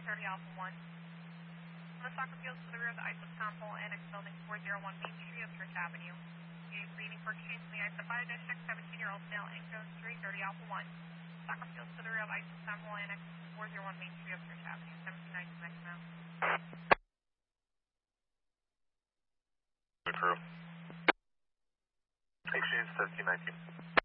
30 Alpha 1. On the soccer field to the rear of the ISO console, Annex Building 401 Main Street of Church Avenue. Units leaving for exchange from the ISO 5-6 17-year-old male Anchor Street 30 Alpha 1. Soccer field to the rear of ISO console, Annex 401 Main Street of Church Avenue, 1790 maximum. The crew. Exchange 1719.